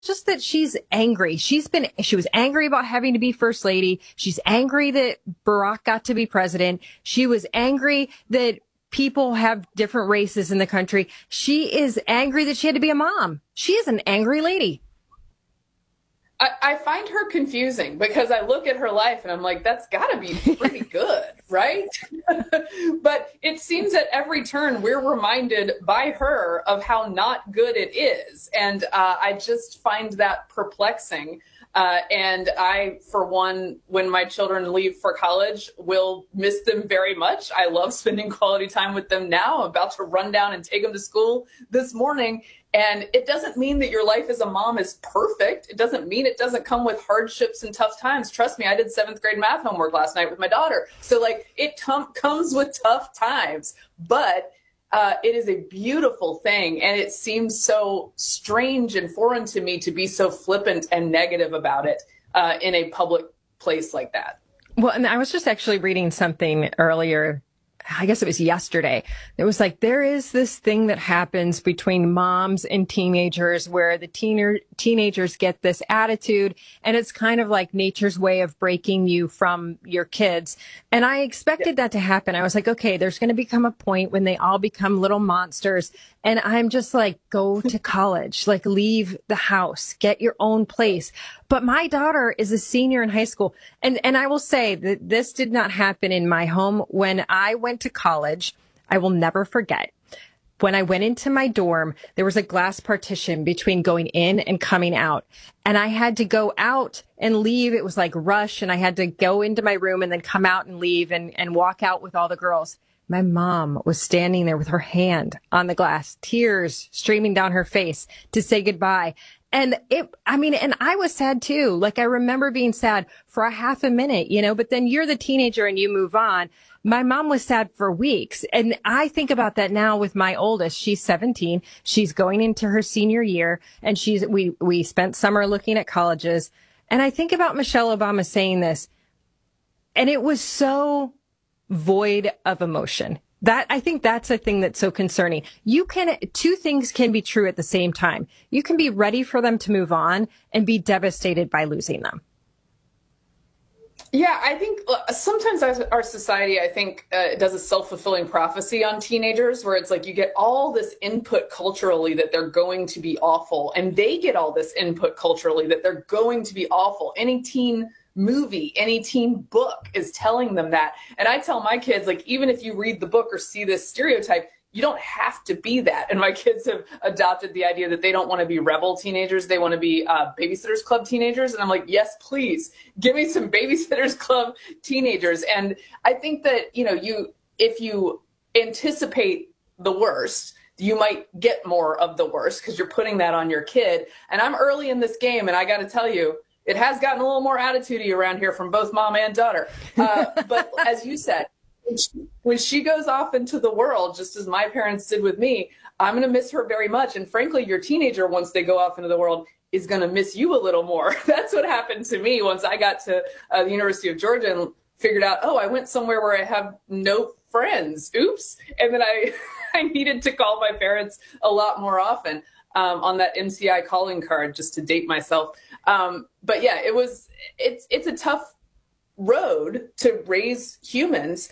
just that she's angry. She was angry about having to be first lady. She's angry that Barack got to be president. She was angry that people have different races in the country. She is angry that she had to be a mom. She is an angry lady. I find her confusing because I look at her life and I'm like, that's got to be pretty good, right? But it seems at every turn we're reminded by her of how not good it is. And I just find that perplexing. And I, for one, when my children leave for college, will miss them very much. I love spending quality time with them now. I'm about to run down and take them to school this morning. And it doesn't mean that your life as a mom is perfect. It doesn't mean it doesn't come with hardships and tough times. Trust me, I did 7th grade math homework last night with my daughter. So like it comes with tough times, but it is a beautiful thing. And it seems so strange and foreign to me to be so flippant and negative about it in a public place like that. Well, and I was just actually reading something earlier. I guess it was yesterday. It was like, there is this thing that happens between moms and teenagers where the teenagers get this attitude, and it's kind of like nature's way of breaking you from your kids. And I expected that to happen. I was like, okay, there's going to become a point when they all become little monsters. And I'm just like, go to college, like leave the house, get your own place. But my daughter is a senior in high school. And I will say that this did not happen in my home. When I went to college, I will never forget. When I went into my dorm, there was a glass partition between going in and coming out. And I had to go out and leave. It was like rush. And I had to go into my room and then come out and leave and walk out with all the girls. My mom was standing there with her hand on the glass, tears streaming down her face to say goodbye. And and I was sad too. Like, I remember being sad for a half a minute, but then you're the teenager and you move on. My mom was sad for weeks. And I think about that now with my oldest. She's 17. She's going into her senior year, and we spent summer looking at colleges. And I think about Michelle Obama saying this, and it was so void of emotion. I think that's a thing that's so concerning. Two things can be true at the same time. You can be ready for them to move on and be devastated by losing them. Yeah, I think sometimes our society, does a self-fulfilling prophecy on teenagers where it's like you get all this input culturally that they're going to be awful, and they get all this input culturally that they're going to be awful. Any teen movie, any teen book is telling them that. And I tell my kids, like, even if you read the book or see this stereotype, you don't have to be that. And my kids have adopted the idea that they don't want to be rebel teenagers. They want to be Babysitters Club teenagers. And I'm like, yes, please give me some Babysitters Club teenagers. And I think that, if you anticipate the worst, you might get more of the worst because you're putting that on your kid. And I'm early in this game, and I got to tell you, it has gotten a little more attitude-y around here from both mom and daughter. But as you said, when she goes off into the world, just as my parents did with me, I'm going to miss her very much. And frankly, your teenager, once they go off into the world, is going to miss you a little more. That's what happened to me once I got to the University of Georgia and figured out, I went somewhere where I have no friends. Oops. And then I needed to call my parents a lot more often on that MCI calling card, just to date myself. But yeah, it's a tough road to raise humans.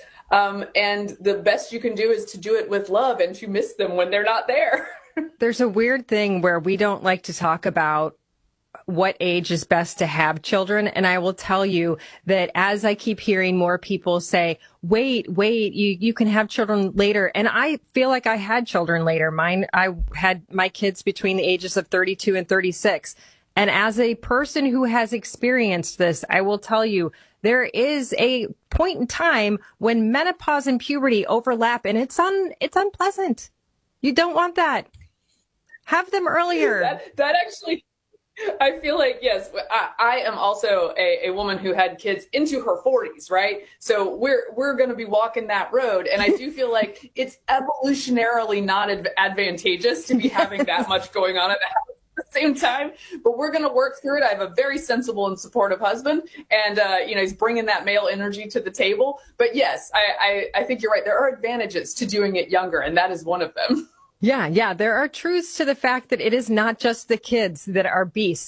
And the best you can do is to do it with love and to miss them when they're not there. There's a weird thing where we don't like to talk about what age is best to have children. And I will tell you that as I keep hearing more people say, wait, you can have children later. And I feel like I had children later. I had my kids between the ages of 32 and 36. And as a person who has experienced this, I will tell you, there is a point in time when menopause and puberty overlap, and it's unpleasant. You don't want that. Have them earlier. That actually, I feel like, yes, I am also a woman who had kids into her 40s, right? So we're going to be walking that road. And I do feel like it's evolutionarily not advantageous to be having that much going on at the house at the same time, but we're going to work through it. I have a very sensible and supportive husband, and he's bringing that male energy to the table. But yes, I think you're right. There are advantages to doing it younger, and that is one of them. Yeah, yeah. There are truths to the fact that it is not just the kids that are beasts.